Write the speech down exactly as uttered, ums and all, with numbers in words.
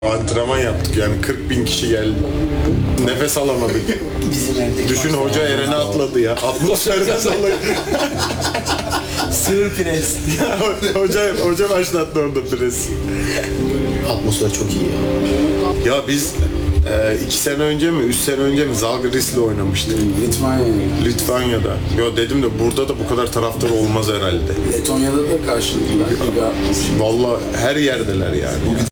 Antrenman yaptık yani kırk bin kişi geldi. Nefes alamadık. Bizim evdeki Düşün hoca Eren'e atladı ya. Atmosferde sallayın. Sığır pres. hoca, hoca başlattı orada pres. Atmosfer çok iyi ya. Ya biz e, iki sene önce mi, üç sene önce mi Zalgiris'le oynamıştık. Litvanya, Litvanya'da. Ya dedim de burada da bu kadar taraftar olmaz herhalde. Letonya'da da karşıladılar. Vallahi her yerdeler yani.